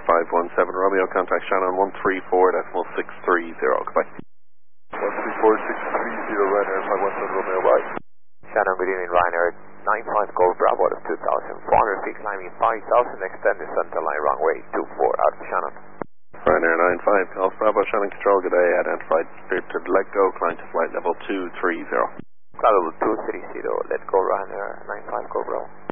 517 Romeo, contact Shannon 134.630, goodbye. 134.630 Ryanair 517 Romeo, bye. Shannon, good evening, Ryanair 95 Golf Bravo out of 2,400 feet, climbing 5,000, extend the center line runway 24 out of Shannon. Ryanair 95 Golf Bravo, Shannon Control, good day, identified, cleared to let go, climb to flight level 230. Level 230, let go Ryanair 95 Golf Bravo.